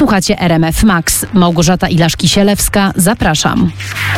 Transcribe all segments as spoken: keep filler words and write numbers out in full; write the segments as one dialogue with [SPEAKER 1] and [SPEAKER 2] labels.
[SPEAKER 1] Słuchacie R M F Max. Małgorzata Ilaszki-Sielewska. Zapraszam.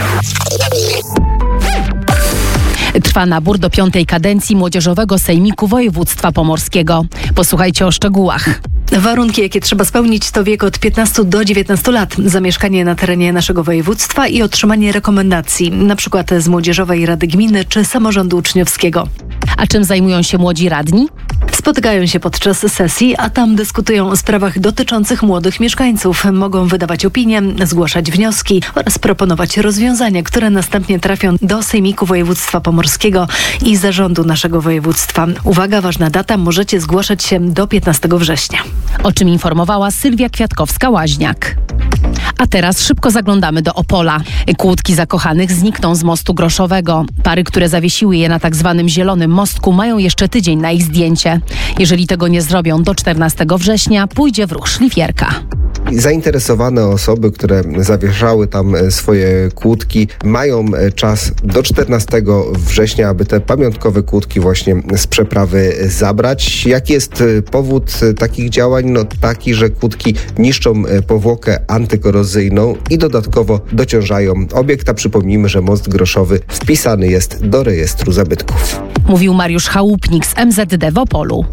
[SPEAKER 1] Trwa nabór do piątej kadencji Młodzieżowego Sejmiku Województwa Pomorskiego. Posłuchajcie o szczegółach.
[SPEAKER 2] Warunki, jakie trzeba spełnić, to wiek od piętnastu do dziewiętnastu lat, zamieszkanie na terenie naszego województwa i otrzymanie rekomendacji, na przykład z Młodzieżowej Rady Gminy czy Samorządu Uczniowskiego.
[SPEAKER 1] A czym zajmują się młodzi radni?
[SPEAKER 2] Spotykają się podczas sesji, a tam dyskutują o sprawach dotyczących młodych mieszkańców. Mogą wydawać opinie, zgłaszać wnioski oraz proponować rozwiązania, które następnie trafią do Sejmiku Województwa Pomorskiego i zarządu naszego województwa. Uwaga, ważna data, możecie zgłaszać się do piętnastego września.
[SPEAKER 1] O czym informowała Sylwia Kwiatkowska-Łaźniak. A teraz szybko zaglądamy do Opola. Kłódki zakochanych znikną z mostu Groszowego. Pary, które zawiesiły je na tak zwanym Zielonym Mostku, mają jeszcze tydzień na ich zdjęcie. Jeżeli tego nie zrobią do czternastego września, pójdzie w ruch szlifierka.
[SPEAKER 3] Zainteresowane osoby, które zawieszały tam swoje kłódki, mają czas do czternastego września, aby te pamiątkowe kłódki właśnie z przeprawy zabrać. Jaki jest powód takich działań? No taki, że kłódki niszczą powłokę antykorozyjną i dodatkowo dociążają obiekt. A przypomnijmy, że most Groszowy wpisany jest do rejestru zabytków.
[SPEAKER 1] Mówił Mariusz Chałupnik z M Z D w Opolu.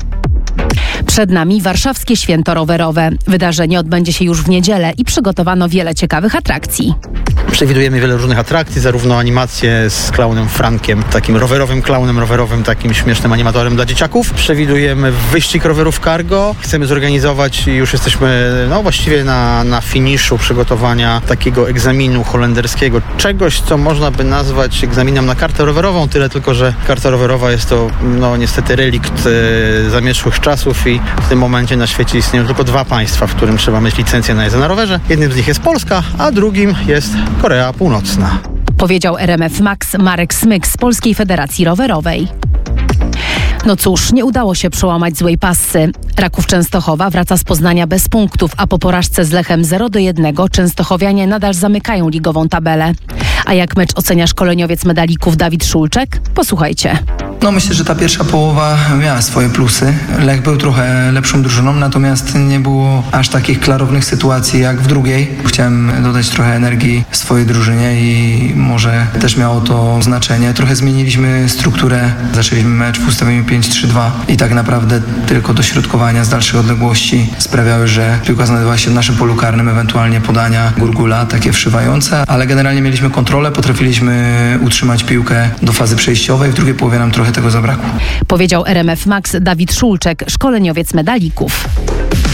[SPEAKER 1] Przed nami warszawskie święto rowerowe. Wydarzenie odbędzie się już w niedzielę i przygotowano wiele ciekawych atrakcji.
[SPEAKER 4] Przewidujemy wiele różnych atrakcji, zarówno animacje z klaunem Frankiem, takim rowerowym klaunem rowerowym, takim śmiesznym animatorem dla dzieciaków. Przewidujemy wyścig rowerów cargo. Chcemy zorganizować i już jesteśmy no, właściwie na, na finiszu przygotowania takiego egzaminu holenderskiego. Czegoś, co można by nazwać egzaminem na kartę rowerową, tyle tylko, że karta rowerowa jest to no, niestety relikt e, zamierzchłych czasów i w tym momencie na świecie istnieją tylko dwa państwa, w którym trzeba mieć licencję na jazdę na rowerze. Jednym z nich jest Polska, a drugim jest Korea Północna.
[SPEAKER 1] Powiedział R M F Max Marek Smyk z Polskiej Federacji Rowerowej. No cóż, nie udało się przełamać złej passy. Raków Częstochowa wraca z Poznania bez punktów, a po porażce z Lechem zero do jednego Częstochowianie nadal zamykają ligową tabelę. A jak mecz ocenia szkoleniowiec medalików Dawid Szulczek? Posłuchajcie.
[SPEAKER 5] No myślę, że ta pierwsza połowa miała swoje plusy. Lech był trochę lepszą drużyną, natomiast nie było aż takich klarownych sytuacji jak w drugiej. Chciałem dodać trochę energii swojej drużynie i może też miało to znaczenie. Trochę zmieniliśmy strukturę. Zaczęliśmy mecz w ustawieniu pięć trzy dwa i tak naprawdę tylko dośrodkowania z dalszej odległości sprawiały, że piłka znajdowała się w naszym polu karnym, ewentualnie podania Gurgula, takie wszywające, ale generalnie mieliśmy kontrolę, potrafiliśmy utrzymać piłkę do fazy przejściowej. W drugiej połowie nam trochę tego zabrakło.
[SPEAKER 1] Powiedział R M F Max Dawid Szulczek, szkoleniowiec medalików.